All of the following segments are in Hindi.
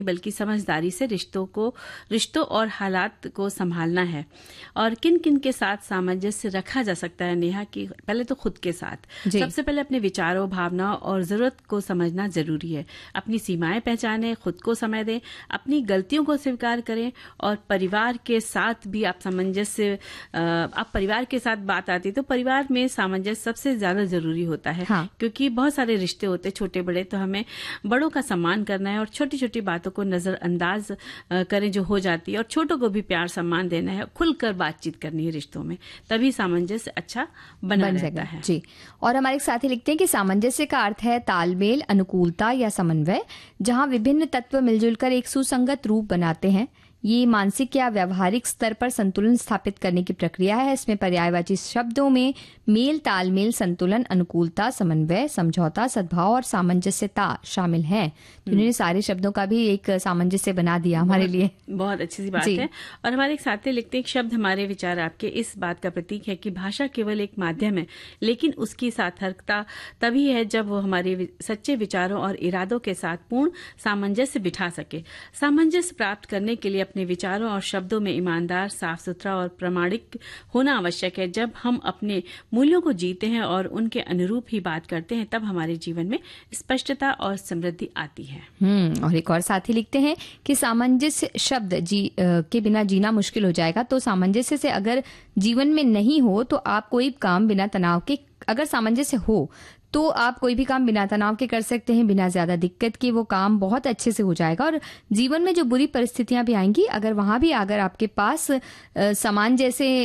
बल्कि समझदारी से रिश्तों और हालात को संभालना है। और किन किन के साथ सामंजस्य रखा जा सकता है नेहा? कि पहले तो खुद के साथ सबसे पहले अपने विचारों, भावनाओं और जरूरत को समझना जरूरी है। अपनी सीमाएं पहचानें, खुद को समय दें, अपनी गलतियों को स्वीकार करें। और परिवार के साथ भी आप सामंजस्य, आप परिवार के साथ बात आती तो परिवार में सामंजस्य सबसे ज्यादा जरूरी होता है। क्योंकि बहुत सारे रिश्ते होते हैं छोटे बड़े, तो हमें बड़ों का सम्मान करना है और छोटी छोटी बातों को नजरअंदाज करें जो हो जाती है, और छोटों को भी प्यार सम्मान देना है, खुलकर बातचीत करनी है रिश्तों में, तभी सामंजस्य अच्छा बन रहता है। जी। और हमारे साथी लिखते हैं कि सामंजस्य का अर्थ है तालमेल, अनुकूलता या समन्वय, जहां विभिन्न तत्व मिलजुल कर एक सुसंगत रूप बनाते हैं। ये मानसिक या व्यवहारिक स्तर पर संतुलन स्थापित करने की प्रक्रिया है। इसमें पर्यायवाची शब्दों में मेल, तालमेल, संतुलन, अनुकूलता, समन्वय, समझौता, सद्भाव और सामंजस्यता शामिल हैं। तो उन्होंने सारे शब्दों का भी एक सामंजस्य बना दिया हमारे लिए। बहुत अच्छी सी बात है। और हमारे एक साथी लिखते हैं, शब्द हमारे विचार आपके इस बात का प्रतीक है कि भाषा केवल एक माध्यम है, लेकिन उसकी सार्थकता तभी है जब वो हमारे सच्चे विचारों और इरादों के साथ पूर्ण सामंजस्य बिठा सके। सामंजस्य प्राप्त करने के लिए अपने विचारों और शब्दों में ईमानदार, साफ सुथरा और प्रामाणिक होना आवश्यक है। जब हम अपने मूल्यों को जीते हैं और उनके अनुरूप ही बात करते हैं, तब हमारे जीवन में स्पष्टता और समृद्धि आती है। और एक और साथी लिखते हैं कि सामंजस्य शब्द के बिना जीना मुश्किल हो जाएगा। तो सामंजस्य से अगर जीवन में नहीं हो तो आप कोई काम बिना तनाव के, अगर सामंजस्य हो तो आप कोई भी काम बिना तनाव के कर सकते हैं, बिना ज्यादा दिक्कत के वो काम बहुत अच्छे से हो जाएगा। और जीवन में जो बुरी परिस्थितियां भी आएंगी, अगर वहां भी अगर आपके पास समान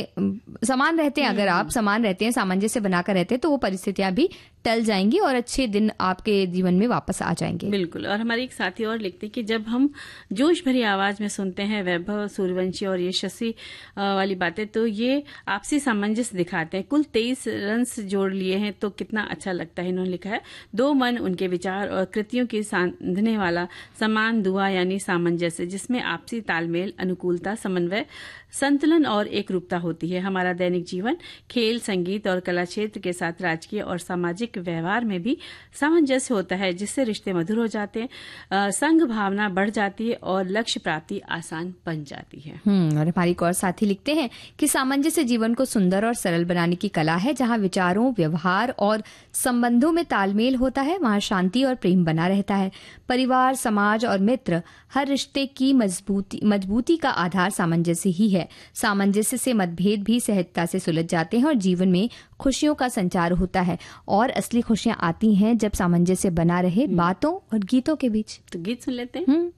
रहते हैं, अगर आप समान रहते हैं, सामंजस्य बनाकर रहते हैं, तो वो परिस्थितियां भी टल जाएंगी और अच्छे दिन आपके जीवन में वापस आ जाएंगे। बिल्कुल। और हमारे एक साथी और लिखते हैं कि जब हम जोश भरी आवाज में सुनते हैं वैभव सूर्यवंशी और यशस्वी वाली बातें, तो ये आपसी सामंजस्य दिखाते हैं। कुल 23 रन्स जोड़ लिए हैं तो कितना अच्छा लगता है। इन्होंने लिखा है, दो मन, उनके विचार और कृतियों की साधने वाला समान दुआ यानी सामंजस्य, जिसमें आपसी तालमेल, अनुकूलता, समन्वय, संतुलन और एक रूपता होती है। हमारा दैनिक जीवन खेल, संगीत और कला क्षेत्र के साथ राजकीय और सामाजिक व्यवहार में भी सामंजस्य होता है, जिससे रिश्ते मधुर हो जाते हैं, संघ भावना बढ़ जाती है और लक्ष्य प्राप्ति आसान बन जाती है। और हमारी एक और साथी लिखते हैं कि सामंजस्य जीवन को सुंदर और सरल बनाने की कला है। जहाँ विचारों, व्यवहार और संबंधों में तालमेल होता है, वहाँ शांति और प्रेम बना रहता है। परिवार, समाज और मित्र, हर रिश्ते की मजबूती का आधार सामंजस्य ही है। सामंजस्य से मतभेद भी सहजता से सुलझ जाते हैं और जीवन में खुशियों का संचार होता है। और असली खुशियां आती हैं जब सामंजस्य बना रहे बातों और गीतों के बीच। तो गीत सुन लेते हैं।